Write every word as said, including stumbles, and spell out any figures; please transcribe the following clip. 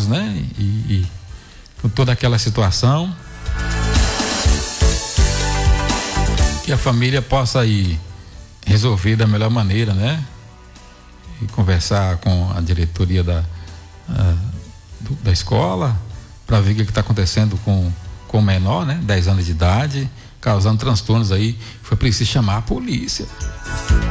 né? E, e com toda aquela situação, que a família possa aí resolver da melhor maneira, né? E conversar com a diretoria da, a, do, da escola, para ver o que está acontecendo com, com o menor, né? dez anos de idade, causando transtornos aí. Foi preciso chamar a polícia.